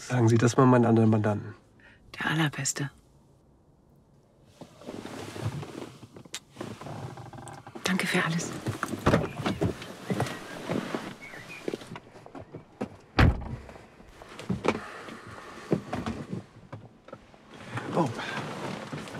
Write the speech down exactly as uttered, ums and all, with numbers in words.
Sagen Sie das mal meinen anderen Mandanten. Der Allerbeste. Danke für alles. Oh.